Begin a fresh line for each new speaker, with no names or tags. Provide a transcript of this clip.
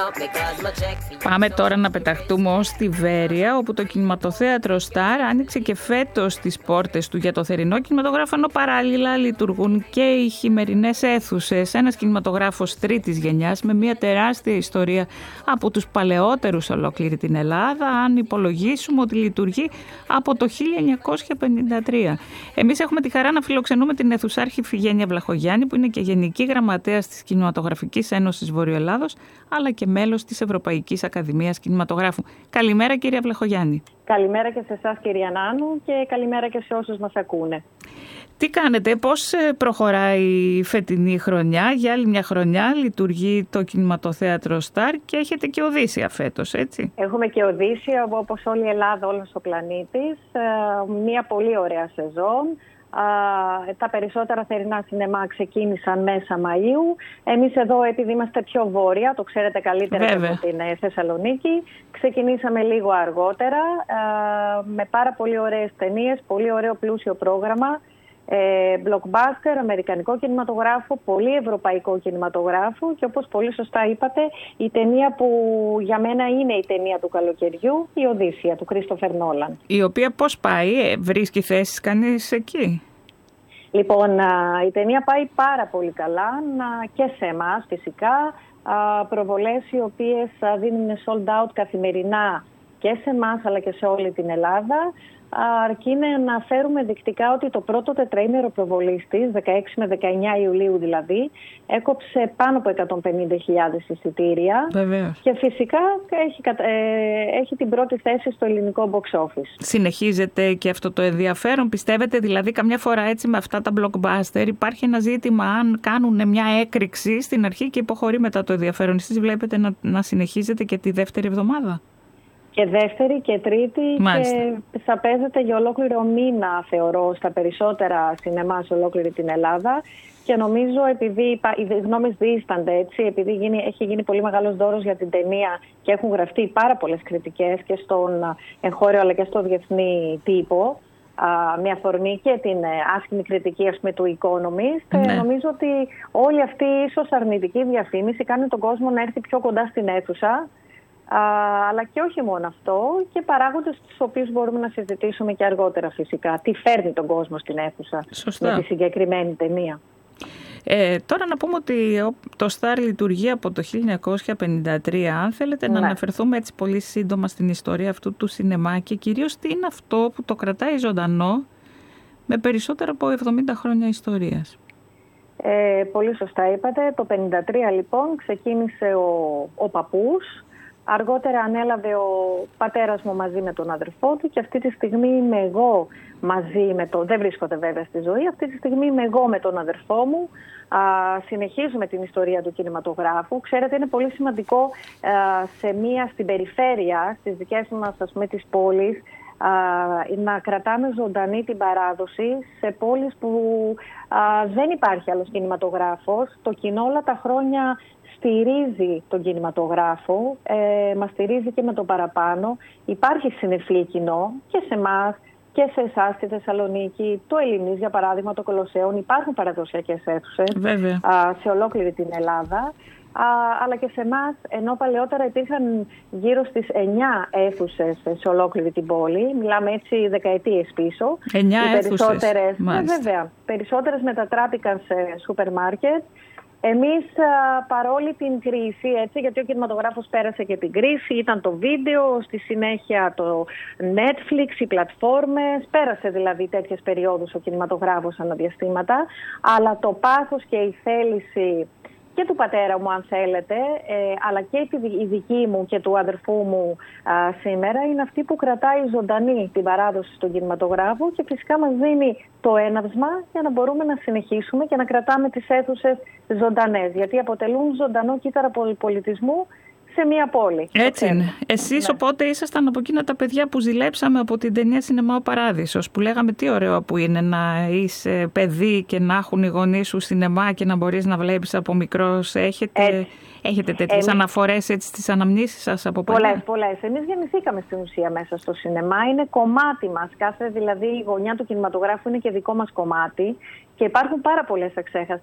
Πάμε τώρα να πεταχτούμε ως τη Βέρεια, όπου το κινηματοθέατρο Σταρ άνοιξε και φέτος τις πόρτες του για το θερινό κινηματογράφο, ενώ παράλληλα λειτουργούν και οι χειμερινές αίθουσες. Ένας κινηματογράφος τρίτης γενιάς με μια τεράστια ιστορία, από τους παλαιότερους ολόκληρη την Ελλάδα, αν υπολογίσουμε ότι λειτουργεί από το 1953. Εμείς έχουμε τη χαρά να φιλοξενούμε την αιθουσάρχη Φιγένεια Βλαχογιάννη, που είναι και Γενική Γραμματέας της Κινηματογραφικής Ένωσης Βορειοελλάδος, αλλά και μέλος της Ευρωπαϊκής Ακαδημίας Κινηματογράφου. Καλημέρα, κυρία Βλαχογιάννη.
Καλημέρα και σε εσάς, κυρία Νάνου, και καλημέρα και σε όσους μας ακούνε.
Τι κάνετε, πώς προχωράει η φετινή χρονιά? Για άλλη μια χρονιά λειτουργεί το κινηματοθέατρο Σταρ και έχετε και Οδύσσια φέτος, έτσι?
Έχουμε και Οδύσσια, όπως όλη η Ελλάδα, όλος ο πλανήτης. Μια πολύ ωραία σεζόν. Τα περισσότερα θερινά σινεμά ξεκίνησαν μέσα Μαΐου. Εμείς εδώ, επειδή είμαστε πιο βόρεια, το ξέρετε καλύτερα από την Θεσσαλονίκη, ξεκινήσαμε λίγο αργότερα, με πάρα πολύ ωραίες ταινίες, πολύ ωραίο πλούσιο πρόγραμμα, blockbuster, αμερικανικό κινηματογράφο, πολύ ευρωπαϊκό κινηματογράφο, και όπως πολύ σωστά είπατε, η ταινία που για μένα είναι η ταινία του καλοκαιριού, η Οδύσσια του Κρίστοφερ Νόλαν.
Η οποία πώς πάει, βρίσκει θέσεις κανείς εκεί?
Λοιπόν, η ταινία πάει πάρα πολύ καλά, και σε εμάς φυσικά. Προβολές οι οποίες δίνουν sold out καθημερινά και σε εμάς αλλά και σε όλη την Ελλάδα. Αρκεί να αναφέρουμε δεικτικά ότι το πρώτο τετραήμερο προβολής της, 16 με 19 Ιουλίου δηλαδή, έκοψε πάνω από 150.000 εισιτήρια.
Βεβαίως.
Και φυσικά έχει την πρώτη θέση στο ελληνικό box office.
Συνεχίζεται και αυτό το ενδιαφέρον? Πιστεύετε δηλαδή καμιά φορά έτσι με αυτά τα blockbuster υπάρχει ένα ζήτημα αν κάνουν μια έκρηξη στην αρχή και υποχωρεί μετά το ενδιαφέρον? Εσείς βλέπετε να συνεχίζετε και τη δεύτερη εβδομάδα?
Και δεύτερη και τρίτη.
Μάλιστα.
Και θα παίζεται για ολόκληρο μήνα, θεωρώ, στα περισσότερα σινεμά σε ολόκληρη την Ελλάδα. Και νομίζω, επειδή οι γνώμες διήστανται έτσι, επειδή έχει γίνει πολύ μεγάλος δώρος για την ταινία και έχουν γραφτεί πάρα πολλές κριτικές και στον εγχώριο αλλά και στο διεθνή τύπο, με αφορμή και την άσχημη κριτική, ας πούμε, του Economist,
Ναι.
νομίζω ότι όλη αυτή η ίσως αρνητική διαφήμιση κάνει τον κόσμο να έρθει πιο κοντά στην αίθουσα. Αλλά και όχι μόνο αυτό, και παράγοντες τους οποίους μπορούμε να συζητήσουμε και αργότερα φυσικά. Τι φέρνει τον κόσμο στην αίθουσα.
Σωστά.
Με τη συγκεκριμένη ταινία.
Τώρα να πούμε ότι το Σταρ λειτουργεί από το 1953. Αν θέλετε να αναφερθούμε έτσι πολύ σύντομα στην ιστορία αυτού του σινεμά και κυρίως τι είναι αυτό που το κρατάει ζωντανό με περισσότερα από 70 χρόνια ιστορίας.
Πολύ σωστά είπατε. Το 1953 λοιπόν ξεκίνησε ο παππούς. Αργότερα ανέλαβε ο πατέρας μου μαζί με τον αδερφό του, και αυτή τη στιγμή είμαι εγώ μαζί με τον... Δεν βρίσκονται βέβαια στη ζωή. Αυτή τη στιγμή είμαι εγώ με τον αδερφό μου. Συνεχίζουμε την ιστορία του κινηματογράφου. Ξέρετε, είναι πολύ σημαντικό στην περιφέρεια, στις δικές μας, ας πούμε, τις πόλεις, να κρατάμε ζωντανή την παράδοση σε πόλεις που δεν υπάρχει άλλος κινηματογράφος. Το κοινό όλα τα χρόνια στηρίζει τον κινηματογράφο, μας στηρίζει και με το παραπάνω. Υπάρχει συνεφή κοινό και σε εμάς και σε εσάς στη Θεσσαλονίκη, το Ελληνής για παράδειγμα, το Κολοσσέον. Υπάρχουν παραδοσιακές αίθουσες σε ολόκληρη την Ελλάδα. Αλλά και σε εμάς, ενώ παλαιότερα υπήρχαν γύρω στις 9 αίθουσες σε ολόκληρη την πόλη, μιλάμε έτσι δεκαετίες πίσω.
9 αίθουσες.
Βέβαια, περισσότερες μετατράπηκαν σε σούπερ μάρκετ. Εμείς, παρόλη την κρίση, έτσι, γιατί ο κινηματογράφος πέρασε και την κρίση, ήταν το βίντεο, στη συνέχεια το Netflix, οι πλατφόρμες, πέρασε δηλαδή τέτοιες περιόδους ο κινηματογράφος αναδιαστήματα, αλλά το πάθος και η θέληση και του πατέρα μου, αν θέλετε, αλλά και η δική μου και του αδερφού μου σήμερα, είναι αυτή που κρατάει ζωντανή την παράδοση στον κινηματογράφο και φυσικά μας δίνει το έναυσμα για να μπορούμε να συνεχίσουμε και να κρατάμε τις αίθουσες ζωντανές, γιατί αποτελούν ζωντανό κύτταρο πολυπολιτισμού σε μια πόλη.
Έτσι είναι. Εσείς οπότε ήσασταν από εκείνα τα παιδιά που ζηλέψαμε από την ταινία Σινεμά ο Παράδεισος, που λέγαμε τι ωραίο που είναι να είσαι παιδί και να έχουν οι γονείς σου σινεμά και να μπορείς να βλέπεις από μικρός. Έχετε τέτοιες αναφορές έτσι, στις αναμνήσεις σας από παλιά?
Πολλές. Εμείς γεννηθήκαμε στην ουσία μέσα στο σινεμά. Είναι κομμάτι μας. Κάθε δηλαδή η γωνιά του κινηματογράφου είναι και δικό μας κομμάτι. Και υπάρχουν πάρα πολλές εξέχαστες